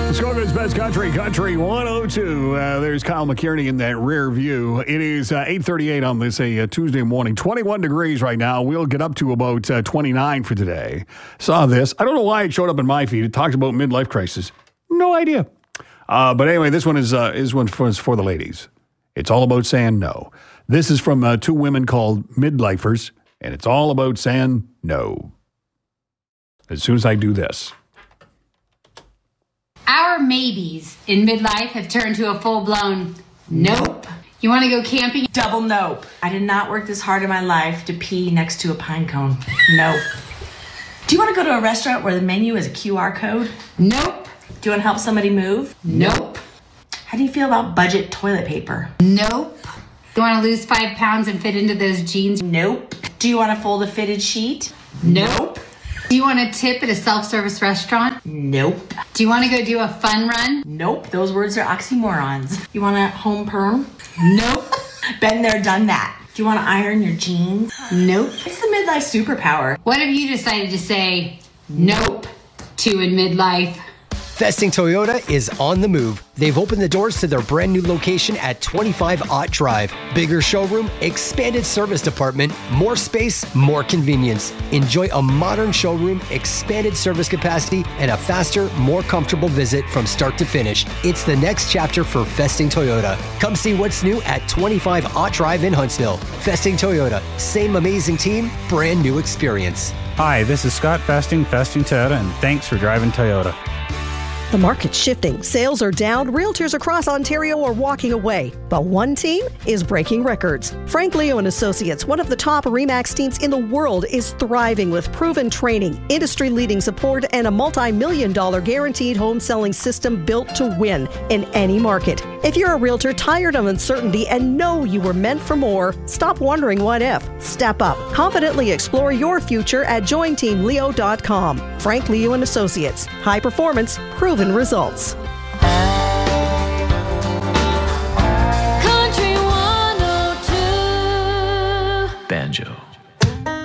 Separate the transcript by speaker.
Speaker 1: Scorpions Best Country, Country 102. There's Kyle McKierney in that rear view. It is 8:38 on this Tuesday morning. 21 degrees right now. We'll get up to about 29 for today. Saw this. I don't know why it showed up in my feed. It talks about midlife crisis. No idea. But anyway, this one is for the ladies. It's all about saying no. This is from two women called Midlifers, and it's all about saying no. As soon as I do this.
Speaker 2: Our maybes in midlife have turned to a full-blown nope. You want to go camping?
Speaker 3: Double nope. I did not work this hard in my life to pee next to a pine cone. Nope. Do you want to go to a restaurant where the menu is a QR code?
Speaker 2: Nope.
Speaker 3: Do you want to help somebody move?
Speaker 2: Nope.
Speaker 3: How do you feel about budget toilet paper?
Speaker 2: Nope. You want to lose 5 pounds and fit into those jeans?
Speaker 3: Nope. Do you want to fold a fitted sheet?
Speaker 2: Nope. Do you want to tip at a self-service restaurant?
Speaker 3: Nope.
Speaker 2: Do you want to go do a fun run?
Speaker 3: Nope. Those words are oxymorons. You want a home perm?
Speaker 2: Nope.
Speaker 3: Been there, done that. Do you want to iron your jeans?
Speaker 2: Nope.
Speaker 3: It's the midlife superpower.
Speaker 2: What have you decided to say nope to in midlife?
Speaker 4: Festing Toyota is on the move. They've opened the doors to their brand new location at 25 Ott Drive. Bigger showroom, expanded service department, more space, more convenience. Enjoy a modern showroom, expanded service capacity, and a faster, more comfortable visit from start to finish. It's the next chapter for Festing Toyota. Come see what's new at 25 Ott Drive in Huntsville. Festing Toyota, same amazing team, brand new experience.
Speaker 5: Hi, this is Scott Festing Toyota, and thanks for driving Toyota.
Speaker 6: The market's shifting. Sales are down. Realtors across Ontario are walking away. But one team is breaking records. Frank Leo and Associates, one of the top RE/MAX teams in the world, is thriving with proven training, industry-leading support, and a multi-million-dollar guaranteed home selling system built to win in any market. If you're a realtor tired of uncertainty and know you were meant for more, stop wondering what if. Step up. Confidently explore your future at jointeamleo.com. Frank Leo and Associates. High performance, proven results.